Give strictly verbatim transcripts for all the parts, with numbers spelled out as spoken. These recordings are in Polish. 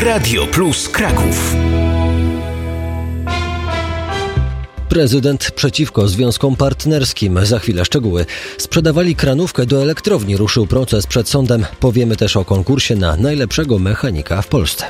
Radio Plus Kraków. Prezydent przeciwko związkom partnerskim. Za chwilę szczegóły. Sprzedawali kranówkę do elektrowni. Ruszył proces przed sądem. Powiemy też o konkursie na najlepszego mechanika w Polsce.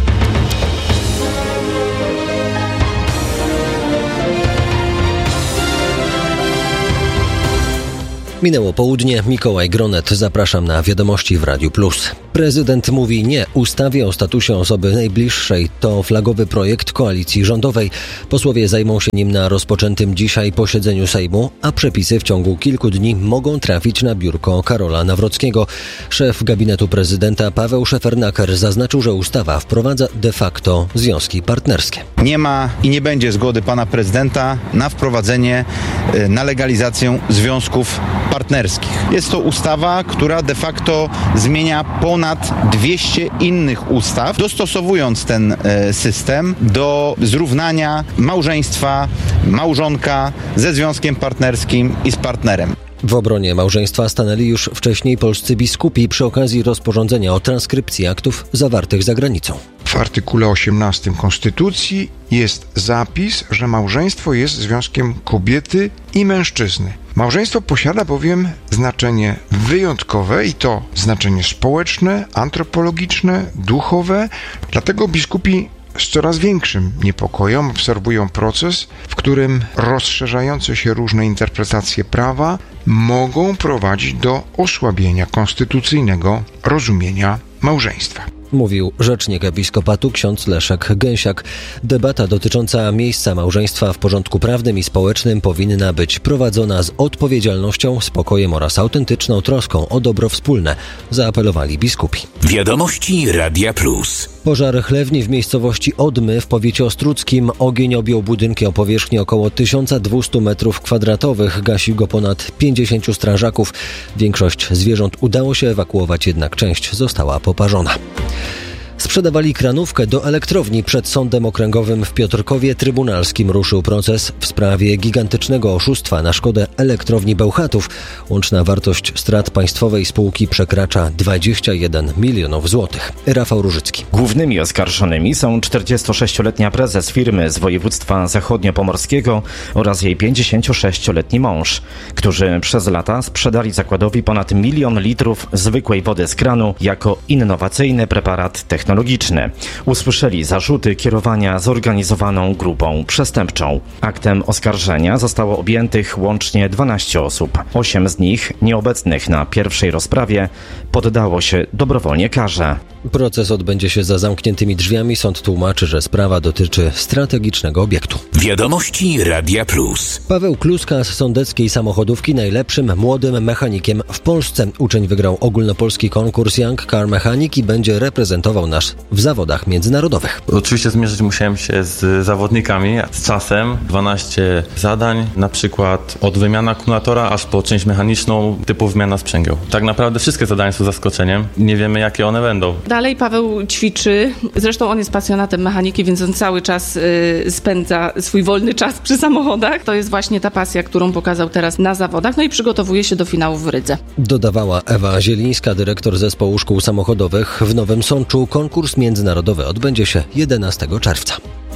Minęło południe, Mikołaj Gronet, zapraszam na Wiadomości w Radiu Plus. Prezydent mówi nie ustawie o statusie osoby najbliższej. To flagowy projekt koalicji rządowej. Posłowie zajmą się nim na rozpoczętym dzisiaj posiedzeniu Sejmu, a przepisy w ciągu kilku dni mogą trafić na biurko Karola Nawrockiego. Szef gabinetu prezydenta Paweł Szefernaker zaznaczył, że ustawa wprowadza de facto związki partnerskie. Nie ma i nie będzie zgody pana prezydenta na wprowadzenie, na legalizację związków partnerskich. Jest to ustawa, która de facto zmienia ponad dwieście innych ustaw, dostosowując ten system do zrównania małżeństwa małżonka ze związkiem partnerskim i z partnerem. W obronie małżeństwa stanęli już wcześniej polscy biskupi przy okazji rozporządzenia o transkrypcji aktów zawartych za granicą. W artykule osiemnastym Konstytucji jest zapis, że małżeństwo jest związkiem kobiety i mężczyzny. Małżeństwo posiada bowiem znaczenie wyjątkowe i to znaczenie społeczne, antropologiczne, duchowe. Dlatego biskupi z coraz większym niepokojem obserwują proces, w którym rozszerzające się różne interpretacje prawa mogą prowadzić do osłabienia konstytucyjnego rozumienia małżeństwa. Mówił rzecznik episkopatu ksiądz Leszek Gęsiak. Debata dotycząca miejsca małżeństwa w porządku prawnym i społecznym powinna być prowadzona z odpowiedzialnością, spokojem oraz autentyczną troską o dobro wspólne, zaapelowali biskupi. Wiadomości Radia Plus. Pożar chlewni w miejscowości Odmy w powiecie ostródzkim. Ogień objął budynki o powierzchni około tysiąc dwieście metrów kwadratowych. Gasił go ponad pięćdziesięciu strażaków. Większość zwierząt udało się ewakuować, jednak część została poparzona. Sprzedawali kranówkę do elektrowni. Przed Sądem Okręgowym w Piotrkowie Trybunalskim ruszył proces w sprawie gigantycznego oszustwa na szkodę elektrowni Bełchatów. Łączna wartość strat państwowej spółki przekracza dwadzieścia jeden milionów złotych. Rafał Różycki. Głównymi oskarżonymi są czterdziestosześcioletnia prezes firmy z województwa zachodniopomorskiego oraz jej pięćdziesięciosześcioletni mąż, którzy przez lata sprzedali zakładowi ponad milion litrów zwykłej wody z kranu jako innowacyjny preparat technologiczny. Usłyszeli zarzuty kierowania zorganizowaną grupą przestępczą. Aktem oskarżenia zostało objętych łącznie dwanaście osób. Osiem z nich, nieobecnych na pierwszej rozprawie, poddało się dobrowolnie karze. Proces odbędzie się za zamkniętymi drzwiami. Sąd tłumaczy, że sprawa dotyczy strategicznego obiektu. Wiadomości Radia Plus. Paweł Kluska z sądeckiej samochodówki najlepszym młodym mechanikiem w Polsce. Uczeń wygrał ogólnopolski konkurs Young Car Mechanic i będzie reprezentował nas w zawodach międzynarodowych. Oczywiście zmierzyć musiałem się z zawodnikami, z czasem. dwanaście zadań, na przykład od wymiany akumulatora aż po część mechaniczną typu wymiana sprzęgieł. Tak naprawdę wszystkie zadania są zaskoczeniem. Nie wiemy, jakie one będą. Dalej Paweł ćwiczy, zresztą on jest pasjonatem mechaniki, więc on cały czas y, spędza swój wolny czas przy samochodach. To jest właśnie ta pasja, którą pokazał teraz na zawodach, no i przygotowuje się do finału w Rydze. Dodawała Ewa Zielińska, dyrektor zespołu szkół samochodowych w Nowym Sączu. Konkurs międzynarodowy odbędzie się jedenastego czerwca.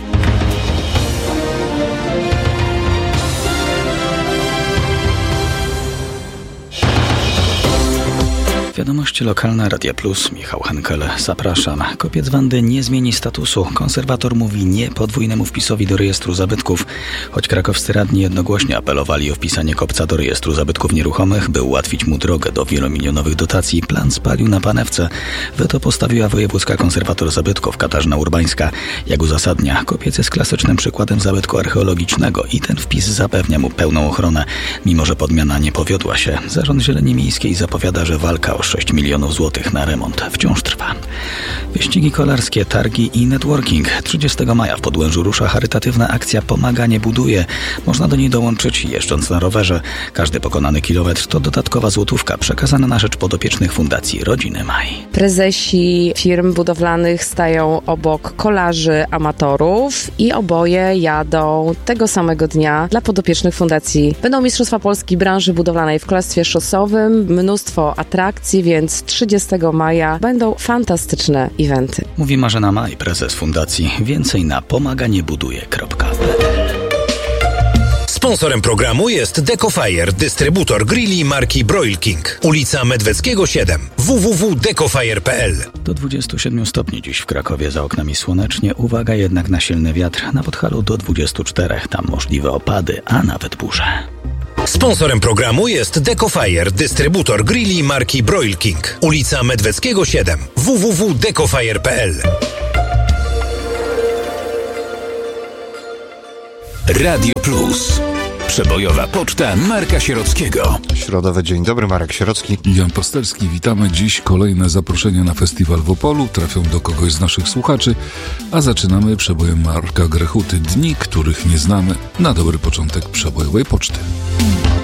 Wiadomości lokalne Radia Plus, Michał Henkel, zapraszam. Kopiec Wandy nie zmieni statusu. Konserwator mówi nie podwójnemu wpisowi do rejestru zabytków. Choć krakowscy radni jednogłośnie apelowali o wpisanie kopca do rejestru zabytków nieruchomych, by ułatwić mu drogę do wielomilionowych dotacji, plan spalił na panewce. Weto postawiła wojewódzka konserwator zabytków Katarzyna Urbańska. Jak uzasadnia, Kopiec jest klasycznym przykładem zabytku archeologicznego i ten wpis zapewnia mu pełną ochronę. Mimo że podmiana nie powiodła się, Zarząd Zieleni Miejskiej zapowiada, że walka o sześć milionów złotych na remont wciąż trwa. Wyścigi kolarskie, targi i networking. trzydziestego maja w Podłężu rusza charytatywna akcja Pomaganie buduje. Można do niej dołączyć jeżdżąc na rowerze. Każdy pokonany kilometr to dodatkowa złotówka przekazana na rzecz podopiecznych Fundacji Rodziny Maj. Prezesi firm budowlanych stają obok kolarzy amatorów i oboje jadą tego samego dnia dla podopiecznych fundacji. Będą Mistrzostwa Polski branży budowlanej w kolarstwie szosowym, mnóstwo atrakcji, więc trzydziestego maja będą fantastyczne eventy. zwierzęty. Mówi Marzena Maj, prezes fundacji. Więcej na pomaganiebuduje kropka pe el. Sponsorem programu jest Decofire, dystrybutor grilli marki Broil King. Ulica Medweckiego siedem. w w w kropka decofire kropka p l. Do dwudziestu siedmiu stopni dziś w Krakowie, za oknami słonecznie. Uwaga jednak na silny wiatr. Na Podhalu do dwudziestu czterech. Tam możliwe opady, a nawet burze. Sponsorem programu jest Decofire, dystrybutor grilli marki Broil King. Ulica Medweckiego siedem. w w w kropka decofire kropka p l. Radio Plus. Przebojowa poczta Marka Sierockiego. Środowy dzień dobry, Marek Sierocki. Jan Pastelski, witamy. Dziś kolejne zaproszenia na festiwal w Opolu. Trafią do kogoś z naszych słuchaczy, a zaczynamy przebojem Marka Grechuty. Dni, których nie znamy. Na dobry początek przebojowej poczty.